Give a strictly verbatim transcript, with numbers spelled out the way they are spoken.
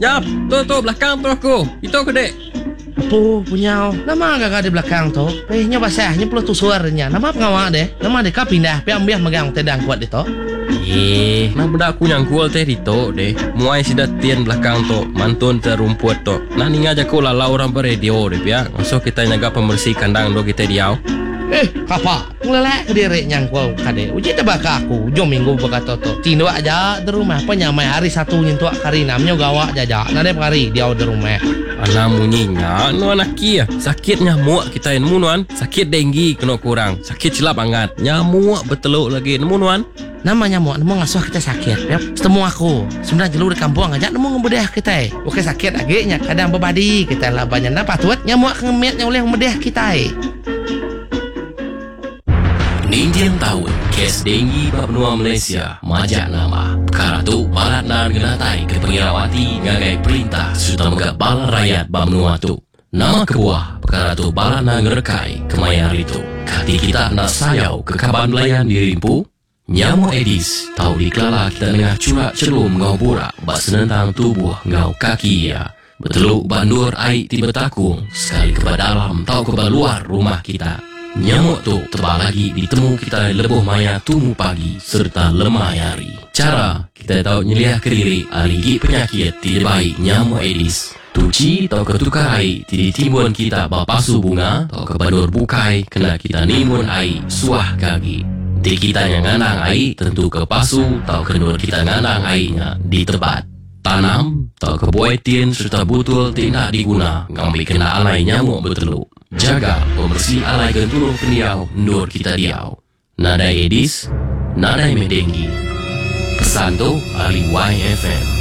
Jap, tu tu belakang tu aku. Itu aku dek. Apa punya? Nama agak di belakang tu. Eh, nya basahnya perlu tu suaranya. Nama pengawak deh. Nama dek kau pindah. Piam biar megang tedang kuat itu. Eh, nah budak aku nyangkul teh itu deh. Muai sidat tian belakang tu, mantun terumput tu. Nah ni ngajak aku lalau orang beradio deh ya. Masuk kita nyaga pembersih kandang do kita diau. Eh, kapa? Ngelelak ke diri nyangkul kade. Uji tebak aku. Jom minggu berkata tu. Tindu aja di rumah. Penyamai hari satu nyentuh kari namanya gawak jajak. Nade kari dia di rumah. Alah munyinya, nu anak kia. Sakit nyamuk kita nemu nuan. Sakit denggi kena kurang. Sakit silap angat. Nyamuk beteluk lagi nemu nuan. Nama nyamuk nemu ngasuh kita sakit. Ya, setemu aku. Sebenarnya jelu di kampung aja nemu ngebedah kita. Oke sakit lagi nya kadang bebadi kita lah banyak napa tuat nyamuk ngemetnya oleh ngebedah kita. Nindian tahun kes denggi Papua Malaysia majak nama perkara tu balat nan genatai ke pengirawati ngagai perintah serta megak balat rakyat Papua tu nama kebuah perkara tu balat nan ngerekai kemayar itu kati kita nak sayau ke kaban belayan dirimpu nyamuk Aedes tahu dikelala kita dengar curak celum ngau burak bak senentang tubuh ngau kaki ya beteluk bandur air tiba takung sekali ke dalam tahu ke luar rumah kita. Nyamuk tu tebal lagi ditemu kita lebuh maya tumu pagi serta lemah hari. Cara kita tahu nyeliah ke diri aligi penyakit tidak baik nyamuk Aedes. Tuci atau ketukar air tidak timbun kita bapasu bunga atau kebandur bukai kena kita nimun air suah kaki. Di kita yang ngandang air tentu kepasu atau kenur kita ngandang airnya di tempat. Tanam atau kebuaitin serta butul tidak diguna ngambil kena alai nyamuk berteluk. Jaga pembersih alai gentuluh peniau ndur kita diau. Nadai Aedes, nadai medenggi. Pesan tu ahli Y F M.